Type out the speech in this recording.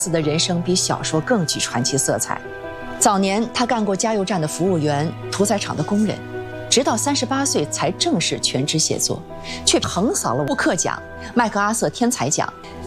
的人生比小说更具传奇色彩。早年他干过加油站的服务员、屠宰场的工人，直到38岁才正式全职写作，却横扫了布克奖、麦克阿瑟天才奖、